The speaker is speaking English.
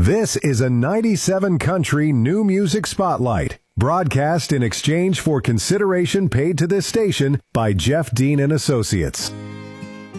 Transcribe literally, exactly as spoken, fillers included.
This is a ninety-seven Country New Music Spotlight, broadcast in exchange for consideration paid to this station by Jeff Dean and Associates.